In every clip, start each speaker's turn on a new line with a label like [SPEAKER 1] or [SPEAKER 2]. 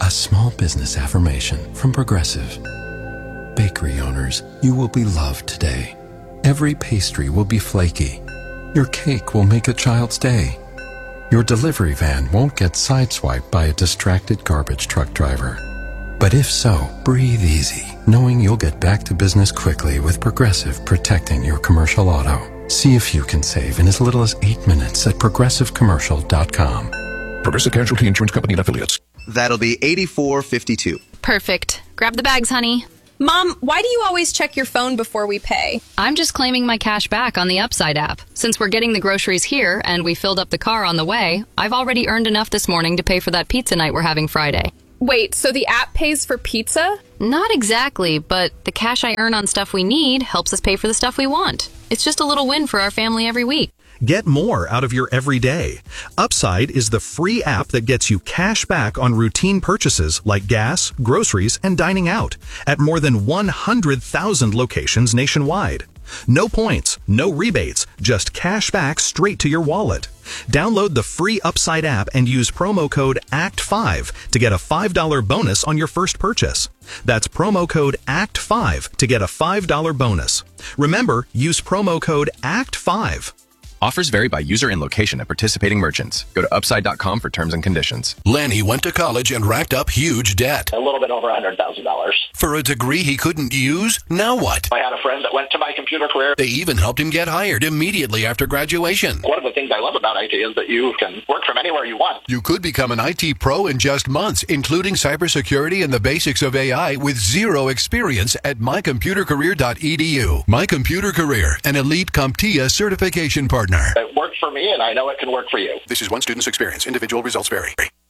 [SPEAKER 1] A small business affirmation from Progressive. Bakery owners, you will be loved today. Every pastry will be flaky. Your cake will make a child's day. Your delivery van won't get sideswiped by a distracted garbage truck driver. But if so, breathe easy, knowing you'll get back to business quickly with Progressive protecting your commercial auto. See if you can save in as little as 8 minutes at progressivecommercial.com.
[SPEAKER 2] Progressive Casualty Insurance Company and Affiliates.
[SPEAKER 3] That'll be $84.52.
[SPEAKER 4] Perfect. Grab the bags, honey.
[SPEAKER 5] Mom, why do you always check your phone before we pay?
[SPEAKER 4] I'm just claiming my cash back on the Upside app. Since we're getting the groceries here and we filled up the car on the way, I've already earned enough this morning to pay for that pizza night we're having Friday.
[SPEAKER 5] Wait, so the app pays for pizza?
[SPEAKER 4] Not exactly, but the cash I earn on stuff we need helps us pay for the stuff we want. It's just a little win for our family every week.
[SPEAKER 6] Get more out of your everyday. Upside is the free app that gets you cash back on routine purchases like gas, groceries, and dining out at more than 100,000 locations nationwide. No points, no rebates, just cash back straight to your wallet. Download the free Upside app and use promo code ACT5 to get a $5 bonus on your first purchase. That's promo code ACT5 to get a $5 bonus. Remember, use promo code ACT5.
[SPEAKER 7] Offers vary by user and location at participating merchants. Go to upside.com for terms and conditions.
[SPEAKER 2] Lanny went to college and racked up huge debt.
[SPEAKER 8] A little bit over $100,000.
[SPEAKER 2] For a degree he couldn't use? Now what?
[SPEAKER 8] I had a friend that went to My Computer Career.
[SPEAKER 2] They even helped him get hired immediately after graduation.
[SPEAKER 8] One of the things I love about IT is that you can work from anywhere you want.
[SPEAKER 2] You could become an IT pro in just months, including cybersecurity and the basics of AI with zero experience at mycomputercareer.edu. My Computer Career, an elite CompTIA certification partner.
[SPEAKER 8] It worked for me, and I know it can work for you.
[SPEAKER 2] This is one student's experience. Individual results vary.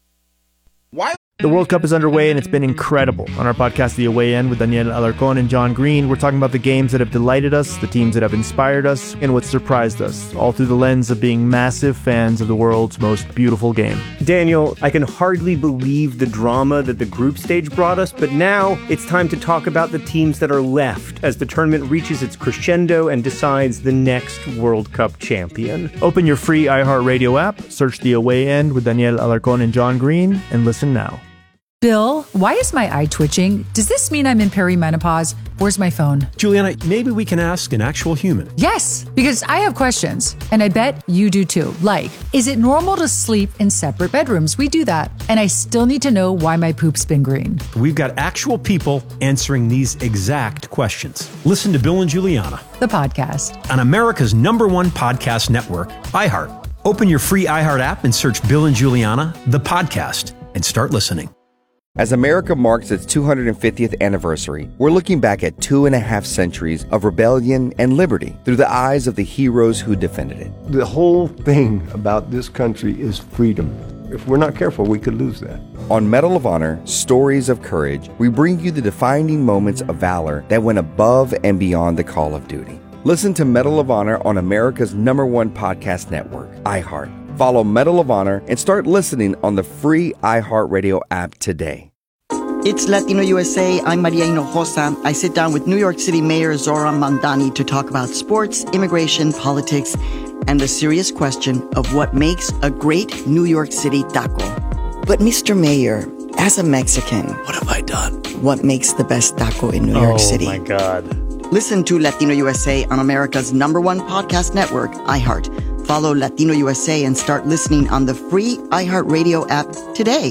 [SPEAKER 9] Why? The World Cup is underway, and it's been incredible. On our podcast, The Away End, with Daniel Alarcón and John Green, we're talking about the games that have delighted us, the teams that have inspired us, and what surprised us, all through the lens of being massive fans of the world's most beautiful game.
[SPEAKER 10] Daniel, I can hardly believe the drama that the group stage brought us, but now it's time to talk about the teams that are left as the tournament reaches its crescendo and decides the next World Cup champion.
[SPEAKER 9] Open your free iHeartRadio app, search The Away End with Daniel Alarcón and John Green, and listen now.
[SPEAKER 11] Bill, why is my eye twitching? Does this mean I'm in perimenopause? Where's my phone?
[SPEAKER 12] Juliana, maybe we can ask an actual human.
[SPEAKER 11] Yes, because I have questions, and I bet you do too. Like, is it normal to sleep in separate bedrooms? We do that. And I still need to know why my poop's been green.
[SPEAKER 12] We've got actual people answering these exact questions. Listen to Bill and Juliana,
[SPEAKER 11] the podcast,
[SPEAKER 12] on America's #1 podcast network, iHeart. Open your free iHeart app and search Bill and Juliana, the podcast, and start listening.
[SPEAKER 13] As America marks its 250th anniversary, we're looking back at 2.5 centuries of rebellion and liberty through the eyes of the heroes who defended it.
[SPEAKER 14] The whole thing about this country is freedom. If we're not careful, we could lose that.
[SPEAKER 13] On Medal of Honor, Stories of Courage, we bring you the defining moments of valor that went above and beyond the call of duty. Listen to Medal of Honor on America's #1 podcast network, iHeart. Follow Medal of Honor and start listening on the free iHeartRadio app today.
[SPEAKER 15] It's Latino USA. I'm Maria Hinojosa. I sit down with New York City Mayor Zoran Mandani to talk about sports, immigration, politics, and the serious question of what makes a great New York City taco. But Mr. Mayor, as a Mexican,
[SPEAKER 2] what have I done?
[SPEAKER 15] What makes the best taco in New York City?
[SPEAKER 10] Oh my God.
[SPEAKER 15] Listen to Latino USA on America's #1 podcast network, iHeart. Follow Latino USA and start listening on the free iHeartRadio app today.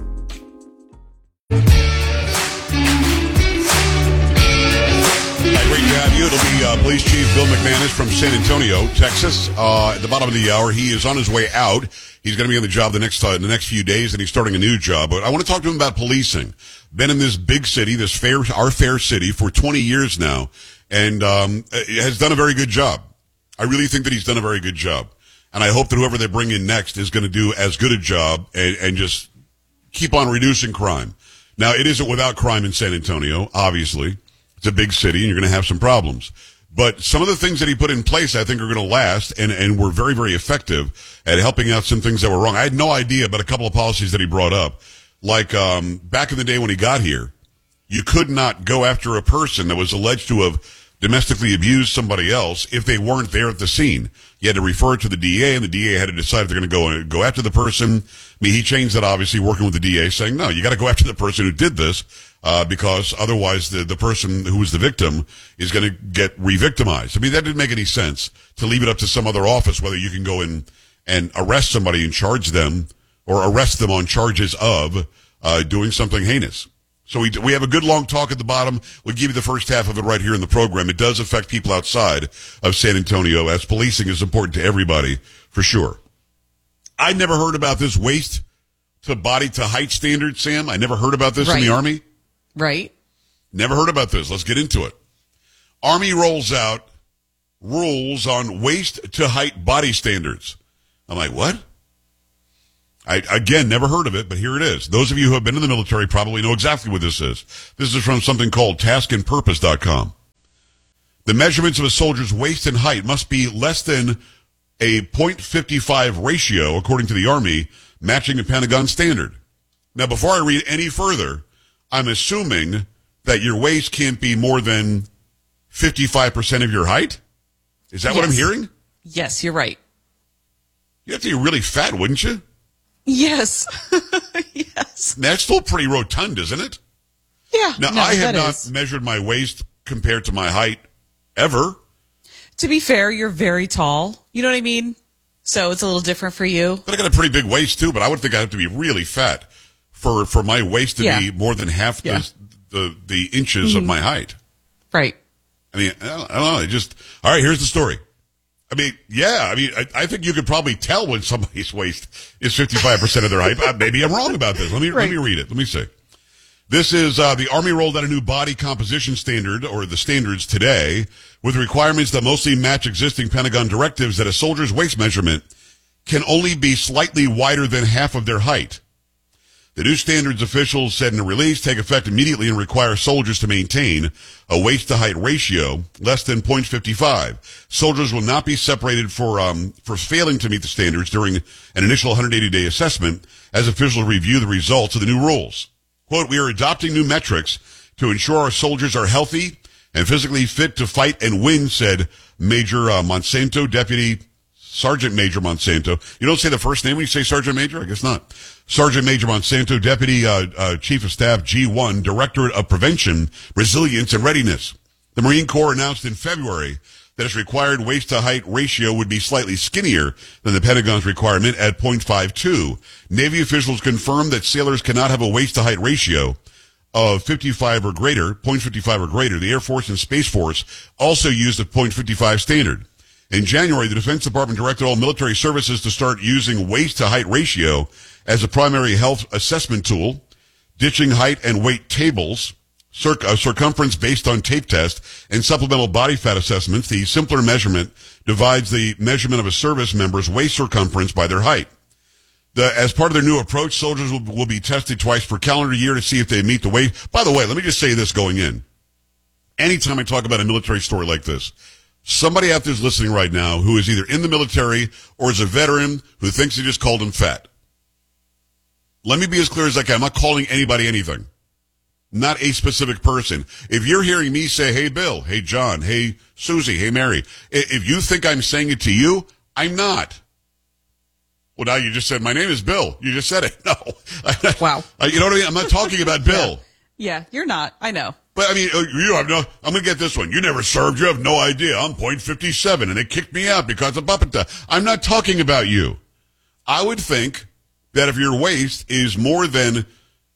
[SPEAKER 16] Great to have you. It'll be Police Chief Bill McManus from San Antonio, Texas. At the bottom of the hour, he is on his way out. He's going to be on the job the next few days, and he's starting a new job. But I want to talk to him about policing. Been in this big city, our fair city, for 20 years now, and has done a very good job. I really think that he's done a very good job. And I hope that whoever they bring in next is going to do as good a job and just keep on reducing crime. Now, it isn't without crime in San Antonio, obviously. It's a big city, and you're going to have some problems. But some of the things that he put in place, I think, are going to last and were very, very effective at helping out some things that were wrong. I had no idea about a couple of policies that he brought up. Like back in the day when he got here, you could not go after a person that was alleged to have domestically abused somebody else if they weren't there at the scene. He had to refer it to the DA, and the DA had to decide if they're going to go after the person. I mean, he changed that, obviously, working with the DA, saying, no, you got to go after the person who did this, because otherwise the person who was the victim is going to get re-victimized. I mean, that didn't make any sense to leave it up to some other office, whether you can go in and arrest somebody and charge them or arrest them on charges of doing something heinous. So we have a good long talk at the bottom. We'll give you the first half of it right here in the program. It does affect people outside of San Antonio, as policing is important to everybody, for sure. I never heard about this waist to body to height standard, Sam. I never heard about this in the Army.
[SPEAKER 17] Right.
[SPEAKER 16] Never heard about this. Let's get into it. Army rolls out rules on waist to height body standards. I'm like, what? I, again, never heard of it, but here it is. Those of you who have been in the military probably know exactly what this is. This is from something called taskandpurpose.com. The measurements of a soldier's waist and height must be less than a 0.55 ratio, according to the Army, matching a Pentagon standard. Now, before I read any further, I'm assuming that your waist can't be more than 55% of your height? Is that what I'm hearing?
[SPEAKER 17] Yes, you're right.
[SPEAKER 16] You'd have to be really fat, wouldn't you?
[SPEAKER 17] Yes. Yes.
[SPEAKER 16] That's still pretty rotund, isn't it?
[SPEAKER 17] Yeah.
[SPEAKER 16] Now, I have not measured my waist compared to my height ever.
[SPEAKER 17] To be fair, you're very tall. You know what I mean? So it's a little different for you.
[SPEAKER 16] But I got a pretty big waist, too, but I would think I'd have to be really fat for my waist to be more than half the inches of my height.
[SPEAKER 17] Right.
[SPEAKER 16] I mean, I don't know. All right, here's the story. I mean, I think you could probably tell when somebody's waist is 55% of their height. Maybe I'm wrong about this. Let me read it. Let me see. This is, the Army rolled out a new body composition standard, or the standards today, with requirements that mostly match existing Pentagon directives that a soldier's waist measurement can only be slightly wider than half of their height. The new standards, officials said in a release, take effect immediately and require soldiers to maintain a waist-to-height ratio less than 0.55. Soldiers will not be separated for failing to meet the standards during an initial 180-day assessment as officials review the results of the new rules. Quote, we are adopting new metrics to ensure our soldiers are healthy and physically fit to fight and win, said Major Monsanto, Deputy Sergeant Major Monsanto. You don't say the first name when you say Sergeant Major? I guess not. Sergeant Major Monsanto, Deputy Chief of Staff, G1, Directorate of Prevention, Resilience, and Readiness. The Marine Corps announced in February that its required waist-to-height ratio would be slightly skinnier than the Pentagon's requirement at 0.52. Navy officials confirmed that sailors cannot have a waist-to-height ratio of 55 or greater, 0.55 or greater. The Air Force and Space Force also used the 0.55 standard. In January, the Defense Department directed all military services to start using waist-to-height ratio as a primary health assessment tool, ditching height and weight tables, circumference based on tape test, and supplemental body fat assessments. The simpler measurement divides the measurement of a service member's waist circumference by their height. As part of their new approach, soldiers will be tested twice per calendar year to see if they meet the weight. By the way, let me just say this going in. Anytime I talk about a military story like this, somebody out there is listening right now who is either in the military or is a veteran who thinks they just called him fat. Let me be as clear as I can. I'm not calling anybody anything. Not a specific person. If you're hearing me say, hey, Bill, hey, John, hey, Susie, hey, Mary, if you think I'm saying it to you, I'm not. Well, now you just said, my name is Bill. You just said it. No.
[SPEAKER 17] Wow.
[SPEAKER 16] You know what I mean? I'm not talking about Bill.
[SPEAKER 17] Yeah, you're not. I know.
[SPEAKER 16] But, I mean, you have no, I'm going to get this one. You never served. You have no idea. I'm 0.57, and they kicked me out because of Buppeta. I'm not talking about you. I would think that if your waist is more than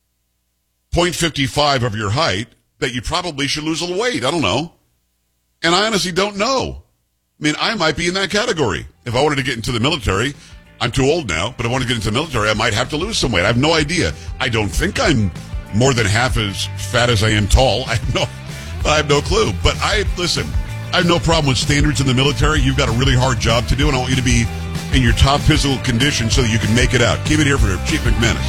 [SPEAKER 16] 0.55 of your height, that you probably should lose a little weight. I don't know. And I honestly don't know. I mean, I might be in that category. If I wanted to get into the military, I'm too old now, but if I want to get into the military, I might have to lose some weight. I have no idea. I don't think I'm more than half as fat as I am tall. I have no clue. But listen, I have no problem with standards in the military. You've got a really hard job to do, and I want you to be in your top physical condition so that you can make it out. Keep it here for Chief McManus.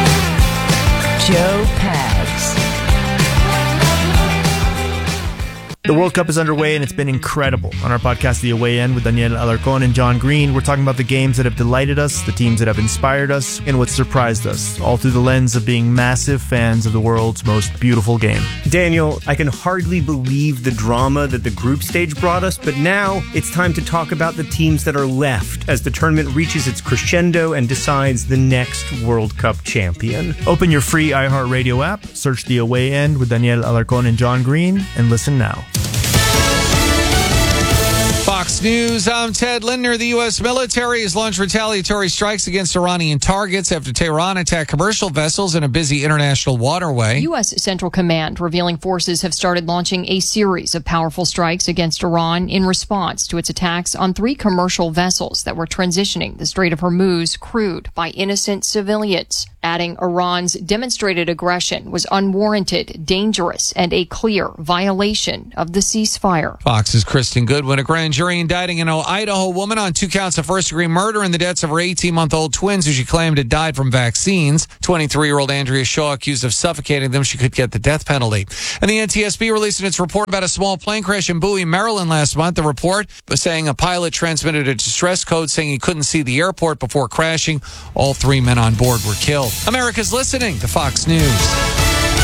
[SPEAKER 11] Joe Pags.
[SPEAKER 9] The World Cup is underway and it's been incredible. On our podcast, The Away End, with Daniel Alarcón and John Green, we're talking about the games that have delighted us, the teams that have inspired us, and what surprised us, all through the lens of being massive fans of the world's most beautiful game.
[SPEAKER 10] Daniel, I can hardly believe the drama that the group stage brought us, but now it's time to talk about the teams that are left as the tournament reaches its crescendo and decides the next World Cup champion.
[SPEAKER 9] Open your free iHeartRadio app, search The Away End with Daniel Alarcón and John Green, and listen now.
[SPEAKER 18] Fox News, I'm Ted Lindner. The U.S. military has launched retaliatory strikes against Iranian targets after Tehran attacked commercial vessels in a busy international waterway.
[SPEAKER 19] U.S. Central Command revealing forces have started launching a series of powerful strikes against Iran in response to its attacks on 3 commercial vessels that were transitioning the Strait of Hormuz crewed by innocent civilians, adding Iran's demonstrated aggression was unwarranted, dangerous, and a clear violation of the ceasefire.
[SPEAKER 18] Fox's Kristen Goodwin. A grand jury indicting an Idaho woman on 2 counts of first-degree murder in the deaths of her 18-month-old twins who she claimed had died from vaccines. 23-year-old Andrea Shaw accused of suffocating them. She could get the death penalty. And the NTSB released its report about a small plane crash in Bowie, Maryland last month. The report was saying a pilot transmitted a distress code saying he couldn't see the airport before crashing. All 3 men on board were killed. America's listening to Fox News.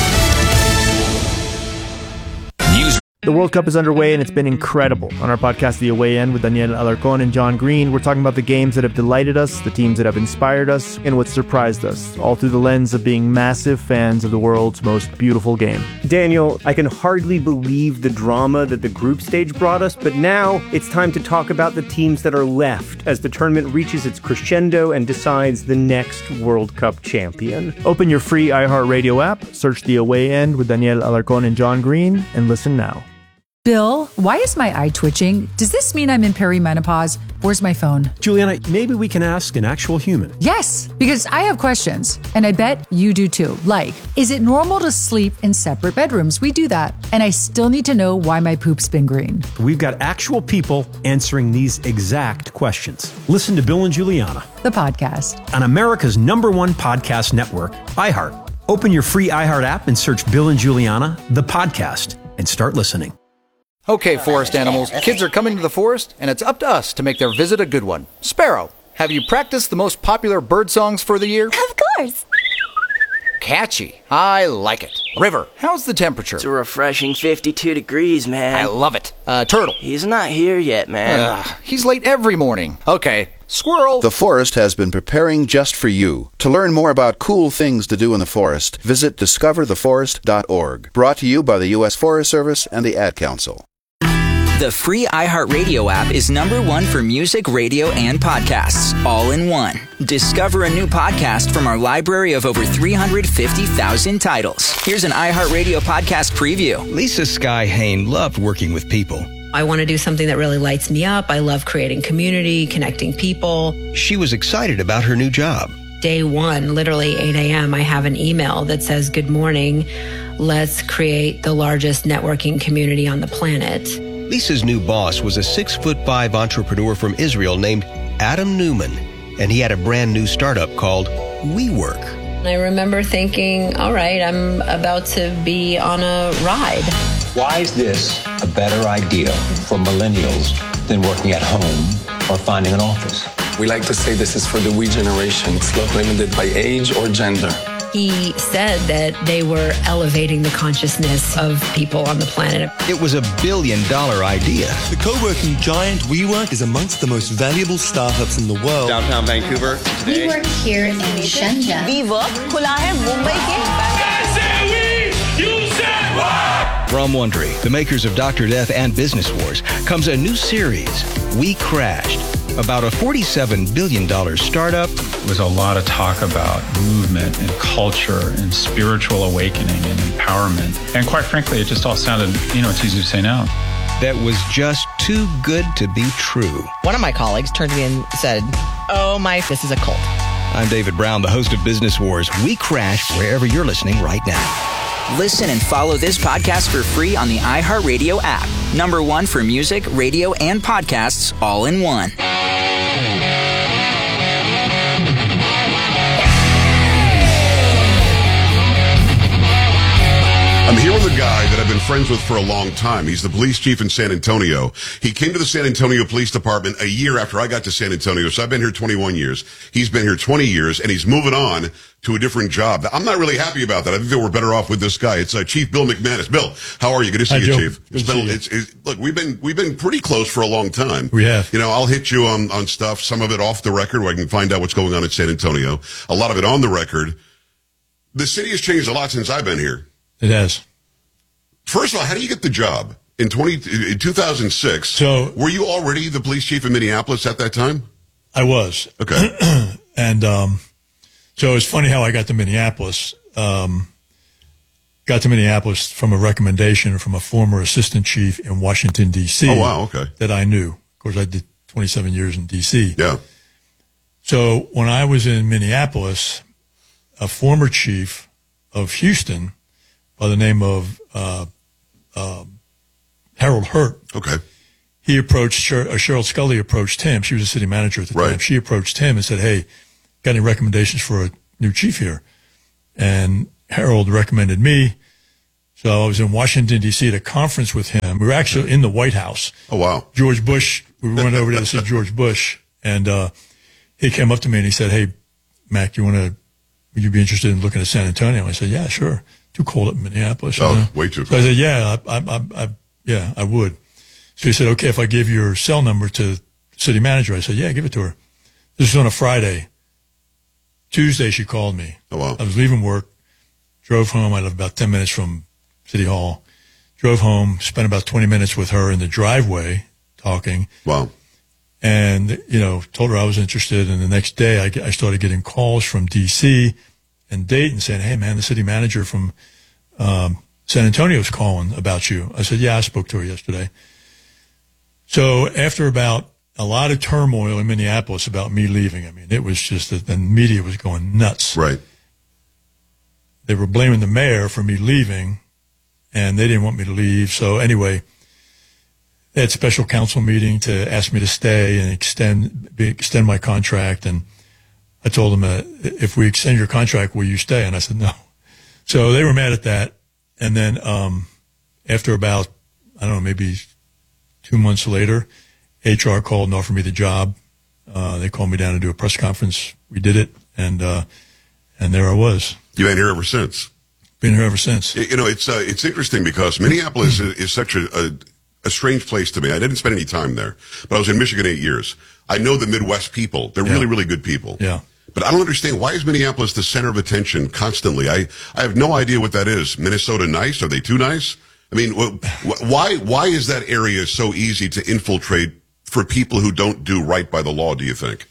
[SPEAKER 9] The World Cup is underway and it's been incredible. On our podcast, The Away End, with Daniel Alarcón and John Green, we're talking about the games that have delighted us, the teams that have inspired us, and what surprised us, all through the lens of being massive fans of the world's most beautiful game.
[SPEAKER 10] Daniel, I can hardly believe the drama that the group stage brought us, but now it's time to talk about the teams that are left as the tournament reaches its crescendo and decides the next World Cup champion.
[SPEAKER 9] Open your free iHeartRadio app, search The Away End with Daniel Alarcón and John Green, and listen now.
[SPEAKER 11] Bill, why is my eye twitching? Does this mean I'm in perimenopause? Where's my phone?
[SPEAKER 12] Juliana, maybe we can ask an actual human.
[SPEAKER 11] Yes, because I have questions, and I bet you do too. Like, is it normal to sleep in separate bedrooms? We do that. And I still need to know why my poop's been green.
[SPEAKER 12] We've got actual people answering these exact questions. Listen to Bill and Juliana,
[SPEAKER 11] the podcast,
[SPEAKER 12] on America's #1 podcast network, iHeart. Open your free iHeart app and search Bill and Juliana, the podcast, and start listening.
[SPEAKER 20] Okay, forest animals, kids are coming to the forest, and it's up to us to make their visit a good one. Sparrow, have you practiced the most popular bird songs for the year?
[SPEAKER 21] Of course.
[SPEAKER 20] Catchy. I like it. River, how's the temperature?
[SPEAKER 22] It's a refreshing 52 degrees, man.
[SPEAKER 20] I love it. Turtle.
[SPEAKER 22] He's not here yet, man.
[SPEAKER 20] He's late every morning. Okay. Squirrel.
[SPEAKER 23] The forest has been preparing just for you. To learn more about cool things to do in the forest, visit discovertheforest.org. Brought to you by the U.S. Forest Service and the Ad Council.
[SPEAKER 24] The free iHeartRadio app is #1 for music, radio, and podcasts, all in one. Discover a new podcast from our library of over 350,000 titles. Here's an iHeartRadio podcast preview.
[SPEAKER 25] Lisa Sky Hain loved working with people.
[SPEAKER 26] I want to do something that really lights me up. I love creating community, connecting people.
[SPEAKER 25] She was excited about her new job.
[SPEAKER 26] Day one, literally 8 a.m., I have an email that says, "Good morning. Let's create the largest networking community on the planet."
[SPEAKER 25] Lisa's new boss was a 6'5" entrepreneur from Israel named Adam Newman, and he had a brand new startup called WeWork.
[SPEAKER 26] I remember thinking, all right, I'm about to be on a ride.
[SPEAKER 27] Why is this a better idea for millennials than working at home or finding an office?
[SPEAKER 28] We like to say this is for the we generation. It's not limited by age or gender.
[SPEAKER 26] He said that they were elevating the consciousness of people on the planet.
[SPEAKER 25] It was $1 billion idea.
[SPEAKER 29] The co-working giant WeWork is amongst the most valuable startups in the world.
[SPEAKER 30] Downtown Vancouver.
[SPEAKER 31] We work here in Shenzhen.
[SPEAKER 32] WeWork खुला है मुंबई के.
[SPEAKER 25] From Wondery, the makers of Dr. Death and Business Wars, comes a new series, We Crashed, about a $47 billion startup.
[SPEAKER 33] There was a lot of talk about movement and culture and spiritual awakening and empowerment. And quite frankly, it just all sounded, it's easy to say no.
[SPEAKER 25] That was just too good to be true.
[SPEAKER 34] One of my colleagues turned to me and said, "Oh my, this is a cult."
[SPEAKER 25] I'm David Brown, the host of Business Wars. We Crash wherever you're listening right now.
[SPEAKER 24] Listen and follow this podcast for free on the iHeartRadio app. #1 for music, radio, and podcasts, all in one.
[SPEAKER 16] I'm here with a guy that I've been friends with for a long time. He's the police chief in San Antonio. He came to the San Antonio Police Department a year after I got to San Antonio, so I've been here 21 years. He's been here 20 years, and he's moving on to a different job. I'm not really happy about that. I think that we're better off with this guy. It's Chief Bill McManus. Bill, how are you? Good to see you,
[SPEAKER 1] Joe.
[SPEAKER 16] Chief. Look, we've been pretty close for a long time.
[SPEAKER 1] We have.
[SPEAKER 16] You know, I'll hit you on stuff, some of it off the record, where I can find out what's going on in San Antonio. A lot of it on the record. The city has changed a lot since I've been here.
[SPEAKER 1] It has.
[SPEAKER 16] First of all, how do you get the job? In 2006,
[SPEAKER 1] so
[SPEAKER 16] were you already the police chief in Minneapolis at that time?
[SPEAKER 1] I was.
[SPEAKER 16] Okay.
[SPEAKER 1] And so it's funny how I got to Minneapolis. Got to Minneapolis from a recommendation from a former assistant chief in Washington, D.C.
[SPEAKER 16] Oh, wow, okay.
[SPEAKER 1] That I knew. Of course, I did 27 years in D.C.
[SPEAKER 16] Yeah.
[SPEAKER 1] So when I was in Minneapolis, a former chief of Houston by the name of Harold Hurt.
[SPEAKER 16] Okay.
[SPEAKER 1] He approached, Cheryl Scully approached him. She was a city manager at the time. She approached him and said, hey, got any recommendations for a new chief here? And Harold recommended me. So I was in Washington, D.C. at a conference with him. We were actually in the White House.
[SPEAKER 16] Oh, wow.
[SPEAKER 1] George Bush. We went over there to see George Bush. And he came up to me and he said, hey, Mac, would you be interested in looking at San Antonio? I said, yeah, sure. Too cold up in Minneapolis.
[SPEAKER 16] Way too cold.
[SPEAKER 1] So I said, yeah, I would. So he said, okay, if I give your cell number to the city manager. I said, yeah, give it to her. This was on a Friday. Tuesday, she called me.
[SPEAKER 16] Oh, wow.
[SPEAKER 1] I was leaving work, drove home. I lived about 10 minutes from City Hall. Drove home, spent about 20 minutes with her in the driveway talking.
[SPEAKER 16] Wow.
[SPEAKER 1] And, told her I was interested. And the next day, I started getting calls from D.C. and Dayton saying, hey, man, the city manager from San Antonio's calling about you. I said, yeah, I spoke to her yesterday. So after about a lot of turmoil in Minneapolis about me leaving, I mean, it was just that the media was going nuts.
[SPEAKER 16] Right.
[SPEAKER 1] They were blaming the mayor for me leaving, and they didn't want me to leave. So anyway, they had a special council meeting to ask me to stay and extend my contract. And I told them, if we extend your contract, will you stay? And I said, no. So they were mad at that. And then after about, I don't know, maybe 2 months later, HR called and offered me the job. They called me down to do a press conference. We did it, and there I was.
[SPEAKER 16] You've been here ever since.
[SPEAKER 1] Been here ever since.
[SPEAKER 16] It's interesting because Minneapolis is such a strange place to me. I didn't spend any time there, but I was in Michigan 8 years. I know the Midwest people. They're really, really good people.
[SPEAKER 1] Yeah.
[SPEAKER 16] But I don't understand, why is Minneapolis the center of attention constantly? I have no idea what that is. Minnesota nice? Are they too nice? I mean, why is that area so easy to infiltrate for people who don't do right by the law, do you think?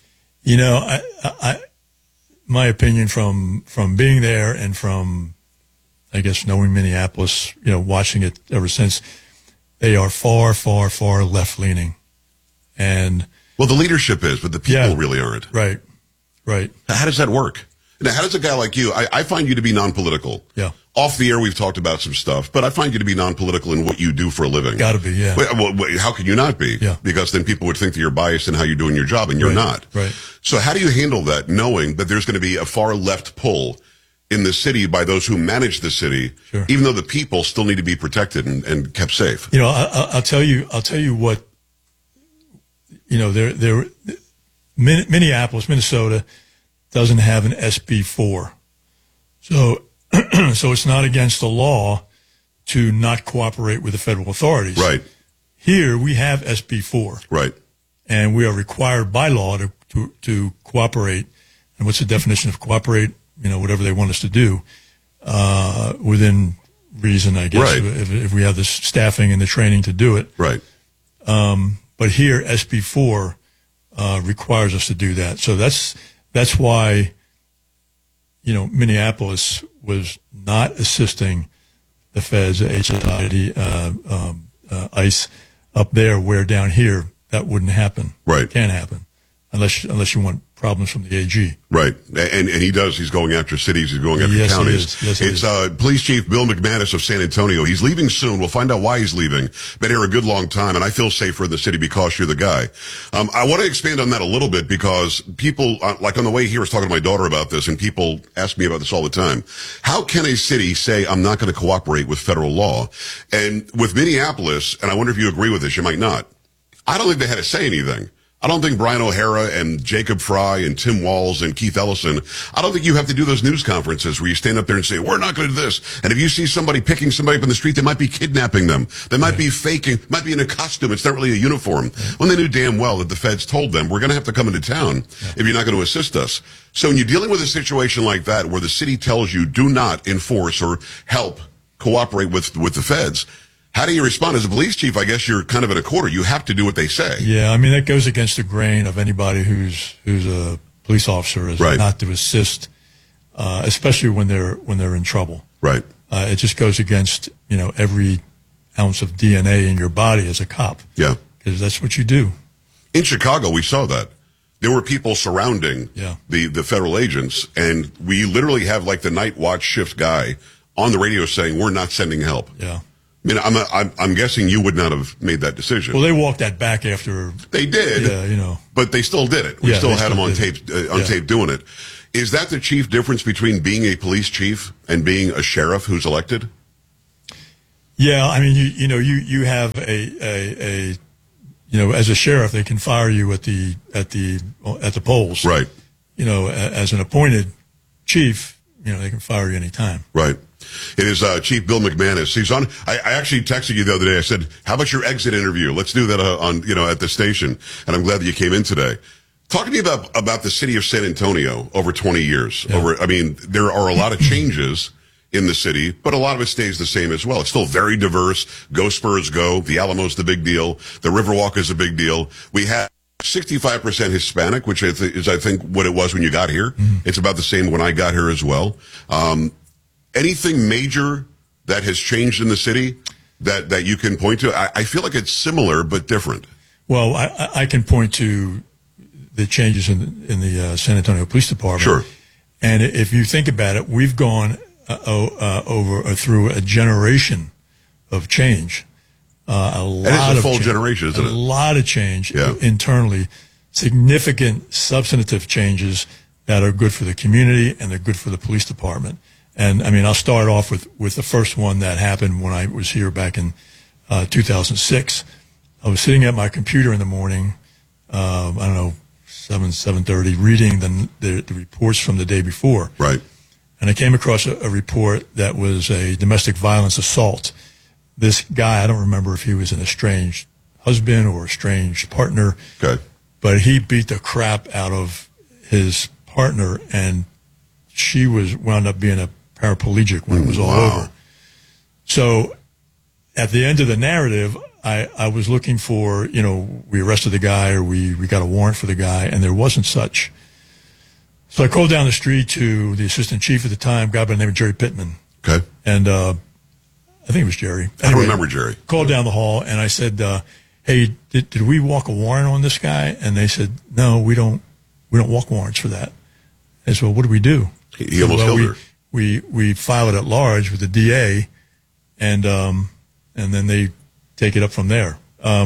[SPEAKER 1] My opinion from being there and from, I guess, knowing Minneapolis, watching it ever since, they are far, far, far left-leaning. And
[SPEAKER 16] well, the leadership is, but the people really aren't.
[SPEAKER 1] Right.
[SPEAKER 16] How does that work? Now, how does a guy like you, I find you to be non-political.
[SPEAKER 1] Yeah.
[SPEAKER 16] Off the air, we've talked about some stuff, but I find you to be non-political in what you do for a living.
[SPEAKER 1] Gotta be, yeah.
[SPEAKER 16] Well, how can you not be?
[SPEAKER 1] Yeah.
[SPEAKER 16] Because then people would think that you're biased in how you're doing your job, and you're not.
[SPEAKER 1] Right.
[SPEAKER 16] So how do you handle that, knowing that there's going to be a far left pull in the city by those who manage the city, even though the people still need to be protected and kept safe?
[SPEAKER 1] I'll tell you what, Minneapolis, Minnesota doesn't have an SB4. So it's not against the law to not cooperate with the federal authorities.
[SPEAKER 16] Right.
[SPEAKER 1] Here we have SB4.
[SPEAKER 16] Right.
[SPEAKER 1] And we are required by law to cooperate. And what's the definition of cooperate? Whatever they want us to do, within reason, I guess,
[SPEAKER 16] right.
[SPEAKER 1] if we have the staffing and the training to do it.
[SPEAKER 16] Right.
[SPEAKER 1] But here, SB4 requires us to do that. So that's why, Minneapolis was not assisting the feds, HSI, ICE up there, where down here that wouldn't happen.
[SPEAKER 16] Right.
[SPEAKER 1] Can't happen. unless you want problems from the AG.
[SPEAKER 16] Right. And he does. He's going after cities. He's going after counties.
[SPEAKER 1] Yes, he is.
[SPEAKER 16] It's Police Chief Bill McManus of San Antonio. He's leaving soon. We'll find out why he's leaving. Been here a good long time, and I feel safer in the city because you're the guy. I want to expand on that a little bit because people, like on the way here, I was talking to my daughter about this, and people ask me about this all the time. How can a city say, I'm not going to cooperate with federal law? And with Minneapolis, and I wonder if you agree with this, you might not, I don't think they had to say anything. I don't think Brian O'Hara and Jacob Fry and Tim Walz and Keith Ellison, I don't think you have to do those news conferences where you stand up there and say, we're not going to do this. And if you see somebody picking somebody up in the street, they might be kidnapping them. They might be faking, might be in a costume. It's not really a uniform. When they knew damn well that the feds told them, we're going to have to come into town if you're not going to assist us. So when you're dealing with a situation like that where the city tells you do not enforce or help cooperate with the feds, how do you respond? As a police chief, I guess you're kind of in a quarter. You have to do what they say.
[SPEAKER 1] Yeah, I mean, that goes against the grain of anybody who's a police officer is not to assist, especially when they're in trouble.
[SPEAKER 16] Right.
[SPEAKER 1] It just goes against, every ounce of DNA in your body as a cop.
[SPEAKER 16] Yeah.
[SPEAKER 1] Because that's what you do.
[SPEAKER 16] In Chicago, we saw that. There were people surrounding the federal agents, and we literally have like the night watch shift guy on the radio saying, we're not sending help.
[SPEAKER 1] Yeah.
[SPEAKER 16] I mean, I'm guessing you would not have made that decision.
[SPEAKER 1] Well, they walked that back after.
[SPEAKER 16] They did.
[SPEAKER 1] Yeah,
[SPEAKER 16] But they still did it. We still had them on tape doing it. Is that the chief difference between being a police chief and being a sheriff who's elected?
[SPEAKER 1] Yeah, I mean, you have a as a sheriff, they can fire you at the polls.
[SPEAKER 16] Right.
[SPEAKER 1] As an appointed chief, they can fire you anytime.
[SPEAKER 16] Right. It is Chief Bill McManus. He's on. I actually texted you the other day. I said, "How about your exit interview? Let's do that at the station." And I'm glad that you came in today. Talk to me about the city of San Antonio over 20 years.
[SPEAKER 1] Yeah.
[SPEAKER 16] I mean, there are a lot of changes in the city, but a lot of it stays the same as well. It's still very diverse. Go Spurs, go! The Alamo's the big deal. The Riverwalk is a big deal. We have 65% Hispanic, which is I think what it was when you got here. Mm-hmm. It's about the same when I got here as well. Anything major that has changed in the city that you can point to? I feel like it's similar but different.
[SPEAKER 1] Well, I can point to the changes in the San Antonio Police Department.
[SPEAKER 16] Sure.
[SPEAKER 1] And if you think about it, we've gone through a generation of change.
[SPEAKER 16] It's a full generation, isn't it?
[SPEAKER 1] A lot of change internally, significant substantive changes that are good for the community and they're good for the police department. And I mean, I'll start off with the first one that happened when I was here back in 2006. I was sitting at my computer in the morning, 7:30, reading the reports from the day before.
[SPEAKER 16] Right.
[SPEAKER 1] And I came across a report that was a domestic violence assault. This guy, I don't remember if he was an estranged husband or estranged partner.
[SPEAKER 16] Okay.
[SPEAKER 1] But he beat the crap out of his partner, and she wound up being a paraplegic when it was all over. So at the end of the narrative, I was looking for, we arrested the guy or we got a warrant for the guy, and there wasn't such. So I called down the street to the assistant chief at the time, a guy by the name of Jerry Pittman.
[SPEAKER 16] Okay.
[SPEAKER 1] And I think it was Jerry.
[SPEAKER 16] I don't remember Jerry.
[SPEAKER 1] Called down the hall, and I said, hey, did we walk a warrant on this guy? And they said, no, we don't walk warrants for that. I said, well, what do we do?
[SPEAKER 16] He almost killed her.
[SPEAKER 1] We file it at large with the DA, and then they take it up from there.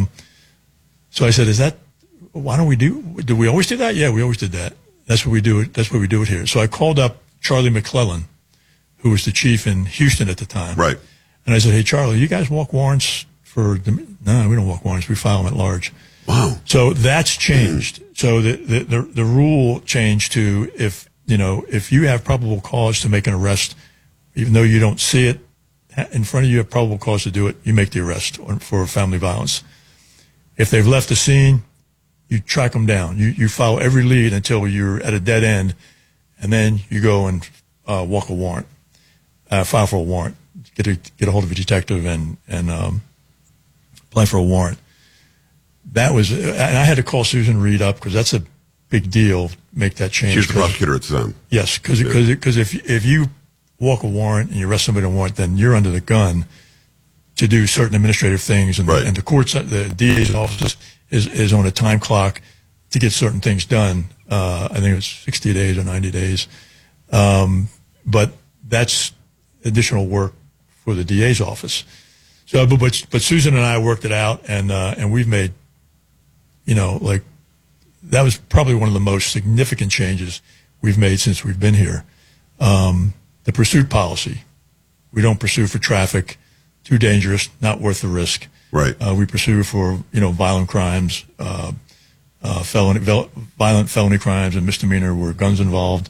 [SPEAKER 1] So I said, why don't we do we always do that? Yeah, we always did that. That's what we do it. That's what we do it here. So I called up Charlie McClellan, who was the chief in Houston at the time.
[SPEAKER 16] Right.
[SPEAKER 1] And I said, hey, Charlie, you guys walk warrants no, we don't walk warrants. We file them at large.
[SPEAKER 16] Wow.
[SPEAKER 1] So that's changed. So the rule changed to if you have probable cause to make an arrest, even though you don't see it in front of you, have probable cause to do it, you make the arrest for family violence. If they've left the scene, you track them down. You follow every lead until you're at a dead end, and then you go and walk a warrant, file for a warrant, get a hold of a detective and apply for a warrant. That was, and I had to call Susan Reed up because that's a big deal. Make that change.
[SPEAKER 16] She was the prosecutor at the time.
[SPEAKER 1] Yes, because if you walk a warrant and you arrest somebody on a warrant, then you're under the gun to do certain administrative things, and the courts, the DA's office is on a time clock to get certain things done. I think it was 60 days or 90 days. But that's additional work for the DA's office. So, but Susan and I worked it out, and we've made, that was probably one of the most significant changes we've made since we've been here. The pursuit policy. We don't pursue for traffic, too dangerous, not worth the risk.
[SPEAKER 16] Right.
[SPEAKER 1] We pursue for, violent crimes, violent felony crimes and misdemeanor where guns involved.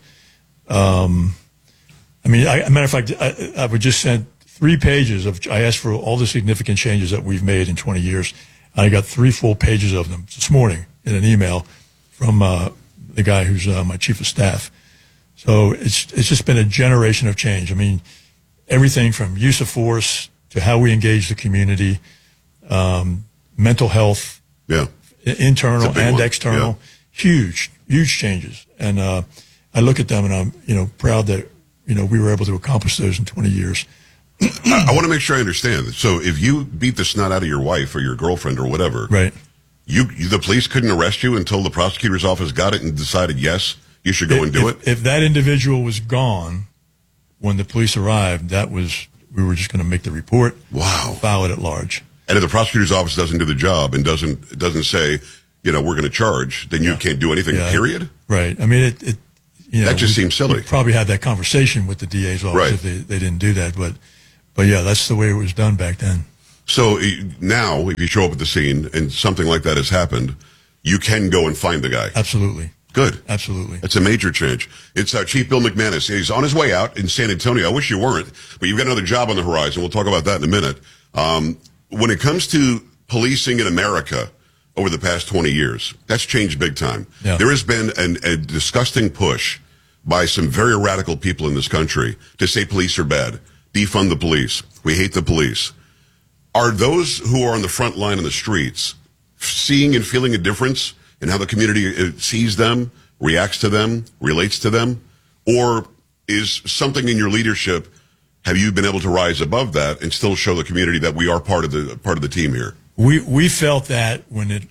[SPEAKER 1] Matter of fact, I would just send 3 pages I asked for all the significant changes that we've made in 20 years. I got 3 full pages of them this morning in an email from the guy who's my chief of staff. So it's just been a generation of change. I mean, everything from use of force to how we engage the community, mental health, internal and external, huge changes. And I look at them and I'm proud that we were able to accomplish those in 20 years.
[SPEAKER 16] I want to make sure I understand. So if you beat the snot out of your wife or your girlfriend or whatever,
[SPEAKER 1] right?
[SPEAKER 16] The police couldn't arrest you until the prosecutor's office got it and decided, yes, you should go and do it?
[SPEAKER 1] If that individual was gone when the police arrived, we were just going to make the report.
[SPEAKER 16] Wow.
[SPEAKER 1] File it at large.
[SPEAKER 16] And if the prosecutor's office doesn't do the job and doesn't say, we're going to charge, then you can't do anything, period?
[SPEAKER 1] Right. I mean,
[SPEAKER 16] that just seems silly.
[SPEAKER 1] We probably had that conversation with the DA's office if they didn't do that. But yeah, that's the way it was done back then.
[SPEAKER 16] So now, if you show up at the scene and something like that has happened, you can go and find the guy.
[SPEAKER 1] Absolutely.
[SPEAKER 16] Good.
[SPEAKER 1] Absolutely.
[SPEAKER 16] It's a major change. It's Chief Bill McManus. He's on his way out in San Antonio. I wish you weren't, but you've got another job on the horizon. We'll talk about that in a minute. When it comes to policing in America over the past 20 years, that's changed big time.
[SPEAKER 1] Yeah.
[SPEAKER 16] There has been a disgusting push by some very radical people in this country to say police are bad. Defund the police. We hate the police. Are those who are on the front line in the streets seeing and feeling a difference in how the community sees them, reacts to them, relates to them? Or is something in your leadership, have you been able to rise above that and still show the community that we are part of the team here?
[SPEAKER 1] We felt that when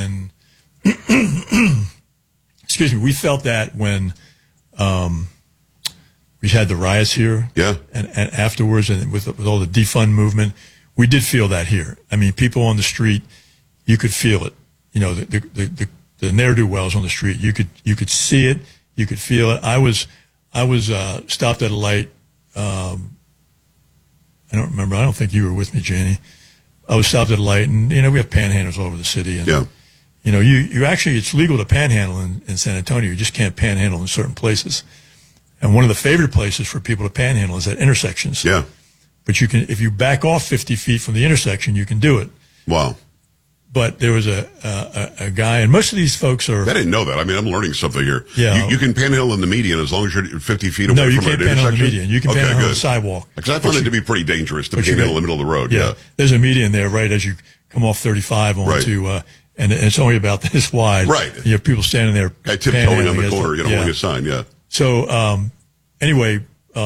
[SPEAKER 1] excuse me, we felt that when we had the riots here, and afterwards, and with all the defund movement, we did feel that here. I mean, people on the street, you could feel it. The ne'er-do-wells on the street, you could see it, you could feel it. I was stopped at a light. I don't remember. I don't think you were with me, Janie. I was stopped at a light, and we have panhandlers all over the city, and you actually, it's legal to panhandle in San Antonio. You just can't panhandle in certain places. And one of the favorite places for people to panhandle is at intersections.
[SPEAKER 16] Yeah.
[SPEAKER 1] But you can, if you back off 50 feet from the intersection, you can do it.
[SPEAKER 16] Wow.
[SPEAKER 1] But there was a guy, and most of these folks are.
[SPEAKER 16] I didn't know that. I mean, I'm learning something here.
[SPEAKER 1] Yeah.
[SPEAKER 16] You can panhandle in the median as long as you're 50 feet away from an intersection.
[SPEAKER 1] No, you can't panhandle in the median. You can panhandle on the sidewalk.
[SPEAKER 16] Because I found it to be pretty dangerous to panhandle in the middle of the road. Yeah.
[SPEAKER 1] There's a median there right as you come off 35 onto, and it's only about this wide.
[SPEAKER 16] Right.
[SPEAKER 1] You have people standing there.
[SPEAKER 16] Guy tiptoeing on the corner, holding a sign,
[SPEAKER 1] So, anyway,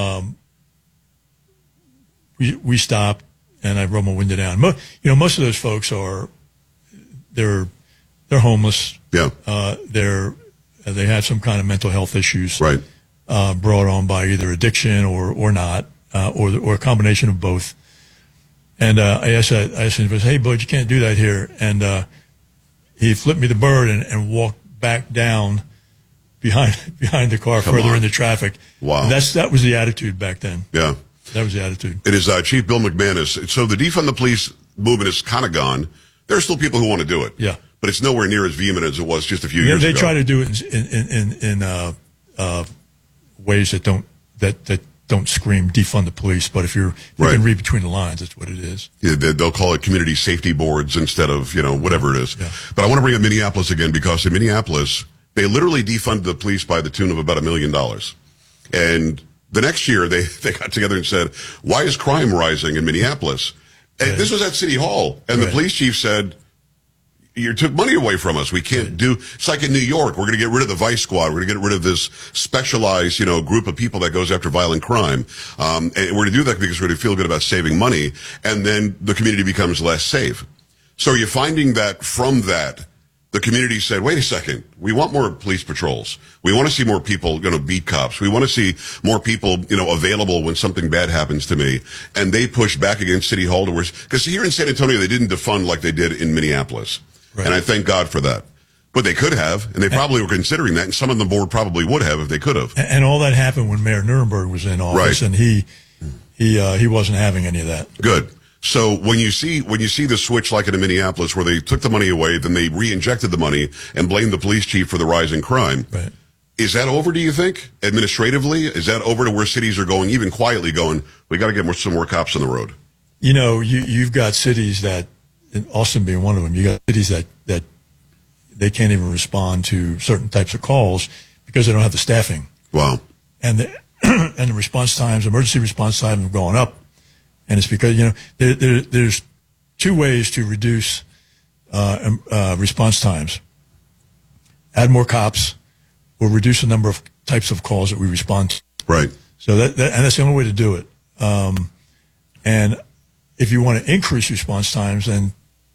[SPEAKER 1] we stopped, and I rolled my window down. Most of those folks they're homeless.
[SPEAKER 16] Yeah.
[SPEAKER 1] They have some kind of mental health issues.
[SPEAKER 16] Right.
[SPEAKER 1] Brought on by either addiction or not, or a combination of both. And I asked him, "Hey, bud, you can't do that here." And he flipped me the bird and walked back down behind the car further into traffic.
[SPEAKER 16] Wow.
[SPEAKER 1] And that was the attitude back then.
[SPEAKER 16] Yeah.
[SPEAKER 1] That was the attitude.
[SPEAKER 16] It is Chief Bill McManus. So the defund the police movement is kind of gone. There are still people who want to do it.
[SPEAKER 1] Yeah.
[SPEAKER 16] But it's nowhere near as vehement as it was just a few years ago.
[SPEAKER 1] They try to do it in ways that don't scream defund the police. But if you can read between the lines, that's what it is.
[SPEAKER 16] Yeah, they'll call it community safety boards instead of, whatever it is.
[SPEAKER 1] Yeah.
[SPEAKER 16] But I want to bring up Minneapolis again, because in Minneapolis, they literally defunded the police by the tune of about $1 million. And the next year, they got together and said, why is crime rising in Minneapolis? And this was at City Hall. And the police chief said, you took money away from us. We can't do, it's like in New York, we're going to get rid of the Vice Squad. We're going to get rid of this specialized, group of people that goes after violent crime. And we're going to do that because we're going to feel good about saving money. And then the community becomes less safe. So are you finding that from that, the community said, wait a second, we want more police patrols. We want to see more people, beat cops. We want to see more people, available when something bad happens to me. And they pushed back against City Hall because here in San Antonio, they didn't defund like they did in Minneapolis. Right. And I thank God for that. But they could have, and they probably were considering that, and some of the board probably would have if they could have.
[SPEAKER 1] And all that happened when Mayor Nuremberg was in office,
[SPEAKER 16] right.
[SPEAKER 1] And he wasn't having any of that.
[SPEAKER 16] Good. So when you see the switch like in Minneapolis where they took the money away, then they re-injected the money and blamed the police chief for the rise in crime.
[SPEAKER 1] Right.
[SPEAKER 16] Is that over, do you think, administratively? Is that over to where cities are going, even quietly going, we got to get some more cops on the road?
[SPEAKER 1] You've got cities that, Austin being one of them, you got cities that they can't even respond to certain types of calls because they don't have the staffing.
[SPEAKER 16] Wow.
[SPEAKER 1] And the response times, emergency response times have gone up. And it's because, there's two ways to reduce response times. Add more cops or reduce the number of types of calls that we respond to.
[SPEAKER 16] Right.
[SPEAKER 1] So and that's the only way to do it. And if you want to increase response times, then,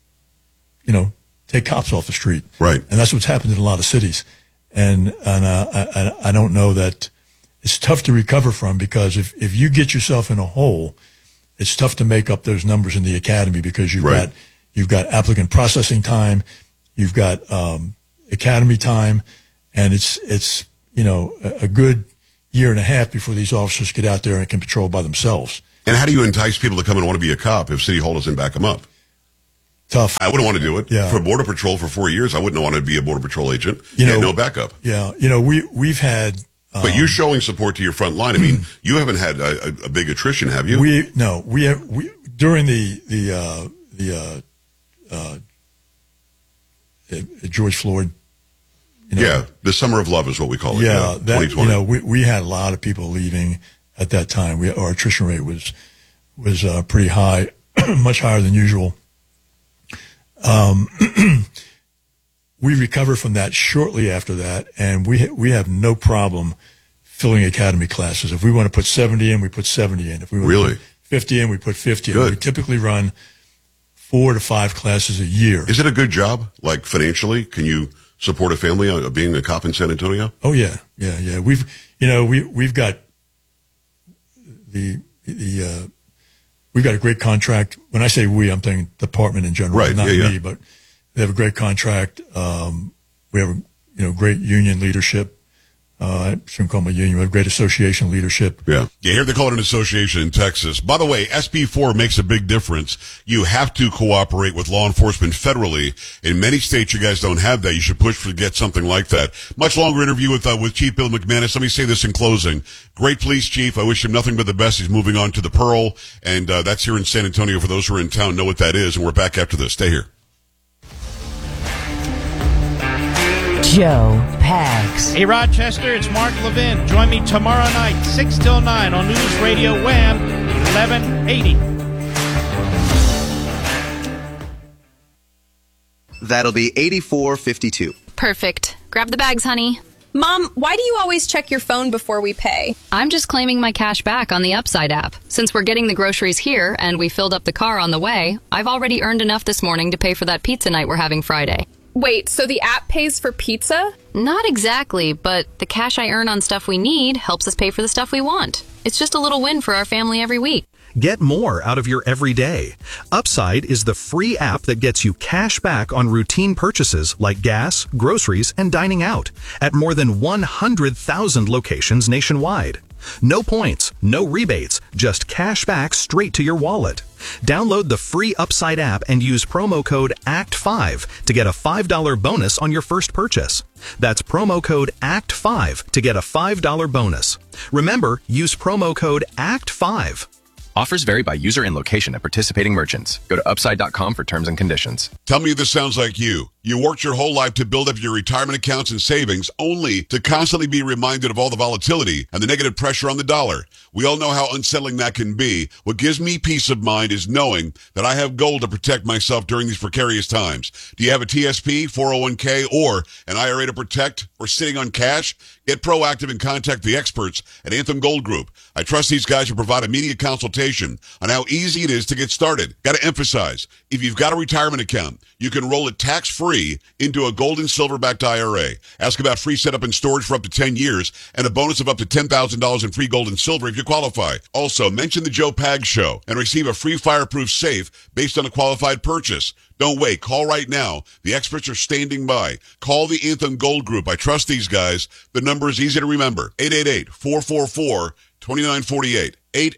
[SPEAKER 1] take cops off the street.
[SPEAKER 16] Right.
[SPEAKER 1] And that's what's happened in a lot of cities. And I don't know that it's tough to recover from, because if you get yourself in a hole, it's tough to make up those numbers in the academy, because you've got applicant processing time, you've got academy time, and it's a good year and a half before these officers get out there and can patrol by themselves.
[SPEAKER 16] And how do you entice people to come and want to be a cop if City Hall doesn't back them up?
[SPEAKER 1] Tough.
[SPEAKER 16] I wouldn't want to do it.
[SPEAKER 1] Yeah.
[SPEAKER 16] For Border Patrol for 4 years, I wouldn't want to be a Border Patrol agent. You had no backup.
[SPEAKER 1] Yeah. We've had...
[SPEAKER 16] But you showing support to your front line. I mean, you haven't had a big attrition, have you?
[SPEAKER 1] During George Floyd.
[SPEAKER 16] The Summer of Love is what we call it.
[SPEAKER 1] Yeah,
[SPEAKER 16] 2020.
[SPEAKER 1] We had a lot of people leaving at that time. Our attrition rate was pretty high, much higher than usual. We recovered from that shortly after that, and we have no problem filling academy classes. If we want to put 70 in, we put 70 in. If we want to put 50 in, we put 50 in. We typically run 4 to 5 classes a year.
[SPEAKER 16] Is it a good job, like financially? Can you support a family of being a cop in San Antonio?
[SPEAKER 1] Oh yeah. We've got we've got a great contract. When I say we, I'm saying department in general,
[SPEAKER 16] right?
[SPEAKER 1] Not me, but. They have a great contract. We have great union leadership. I shouldn't call them a union. We have great association leadership.
[SPEAKER 16] Yeah. Here they call it an association in Texas. By the way, SB 4 makes a big difference. You have to cooperate with law enforcement federally. In many states, you guys don't have that. You should push to get something like that. Much longer interview with Chief Bill McManus. Let me say this in closing. Great police chief. I wish him nothing but the best. He's moving on to the Pearl, and that's here in San Antonio. For those who are in town, know what that is. And we're back after this. Stay here.
[SPEAKER 2] Joe Pags.
[SPEAKER 3] Hey, Rochester, it's Mark Levin. Join me tomorrow night, 6 till 9 on News Radio Wham 1180.
[SPEAKER 4] That'll be 84.52.
[SPEAKER 5] Perfect. Grab the bags, honey.
[SPEAKER 6] Mom, why do you always check your phone before we pay?
[SPEAKER 5] I'm just claiming my cash back on the Upside app. Since we're getting the groceries here and we filled up the car on the way, I've already earned enough this morning to pay for that pizza night we're having Friday.
[SPEAKER 6] Wait, so the app pays for pizza?
[SPEAKER 5] Not exactly, but the cash I earn on stuff we need helps us pay for the stuff we want. It's just a little win for our family every week.
[SPEAKER 7] Get more out of your everyday. Upside is the free app that gets you cash back on routine purchases like gas, groceries, and dining out at more than 100,000 locations nationwide. No points, no rebates, just cash back straight to your wallet. Download the free Upside app and use promo code ACT5 to get a $5 bonus on your first purchase. That's promo code ACT5 to get a $5 bonus. Remember, use promo code ACT5.
[SPEAKER 8] Offers vary by user and location at participating merchants. Go to upside.com for terms and conditions.
[SPEAKER 16] Tell me if this sounds like you. You worked your whole life to build up your retirement accounts and savings, only to constantly be reminded of all the volatility and the negative pressure on the dollar. We all know how unsettling that can be. What gives me peace of mind is knowing that I have gold to protect myself during these precarious times. Do you have a TSP, 401k, or an IRA to protect, or sitting on cash? Get proactive and contact the experts at Anthem Gold Group. I trust these guys to provide immediate consultation on how easy it is to get started. Got to emphasize, if you've got a retirement account, you can roll it tax-free into a gold and silver-backed IRA. Ask about free setup and storage for up to 10 years and a bonus of up to $10,000 in free gold and silver if you qualify. Also, mention the Joe Pags Show and receive a free fireproof safe based on a qualified purchase. Don't wait. Call right now. The experts are standing by. Call the Anthem Gold Group. I trust these guys. The number is easy to remember. 888-444-2948.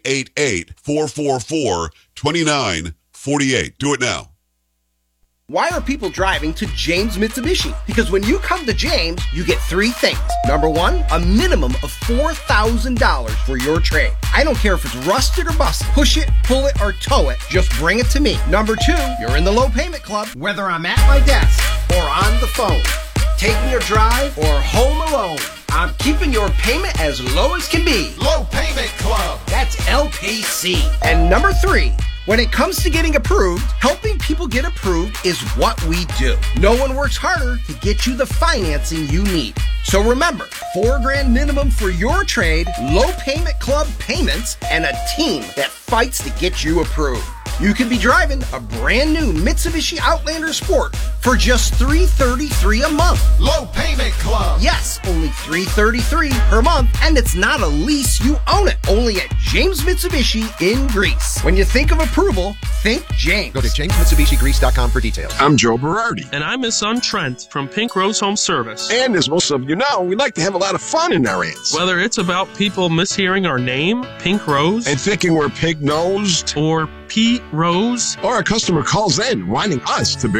[SPEAKER 16] 888-444-2948. Do it now.
[SPEAKER 9] Why are people driving to James Mitsubishi? Because when you come to James, you get three things. Number one, a minimum of $4,000 for your trade. I don't care if it's rusted or busted. Push it, pull it, or tow it. Just bring it to me. Number two, you're in the low payment club, whether I'm at my desk or on the phone, taking a drive or home alone. I'm keeping your payment as low as can be. Low Payment Club. That's LPC. And number three, when it comes to getting approved, helping people get approved is what we do. No one works harder to get you the financing you need. So remember, $4,000 minimum for your trade, Low Payment Club payments, and a team that fights to get you approved. You could be driving a brand new Mitsubishi Outlander Sport for just $333 a month. Low Payment Club. Yes, only $333 per month, and it's not a lease, you own it. Only at James Mitsubishi in Greece. When you think of approval, think James.
[SPEAKER 10] Go to JamesMitsubishiGreece.com for details.
[SPEAKER 11] I'm Joe Berardi.
[SPEAKER 12] And I'm his son Trent from Pink Rose Home Service.
[SPEAKER 11] And as most of you know, we like to have a lot of fun in our ads.
[SPEAKER 12] Whether it's about people mishearing our name, Pink Rose,
[SPEAKER 11] and thinking we're pig-nosed,
[SPEAKER 12] or Pete Rose,
[SPEAKER 11] or a customer calls in wanting us to be